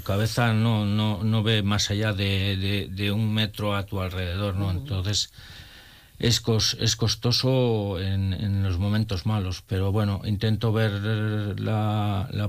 cabeza no ve más allá de 1 metro a tu alrededor, ¿no? Entonces es costoso en los momentos malos, pero bueno, intento ver la